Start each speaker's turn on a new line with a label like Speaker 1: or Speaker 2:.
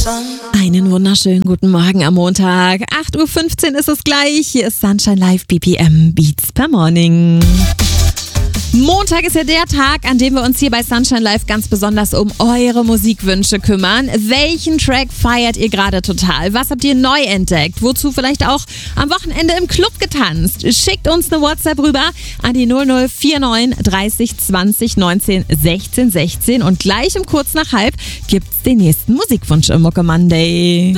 Speaker 1: Einen wunderschönen guten Morgen am Montag. 8:15 Uhr ist es gleich. Hier ist Sunshine Live BPM Beats per Morning. Montag ist ja der Tag, an dem wir uns hier bei Sunshine Live ganz besonders um eure Musikwünsche kümmern. Welchen Track feiert ihr gerade total? Was habt ihr neu entdeckt? Wozu vielleicht auch am Wochenende im Club getanzt? Schickt uns eine WhatsApp rüber an die 0049 30 20 19 16 16 und gleich um kurz nach halb gibt's den nächsten Musikwunsch im Mucke Monday.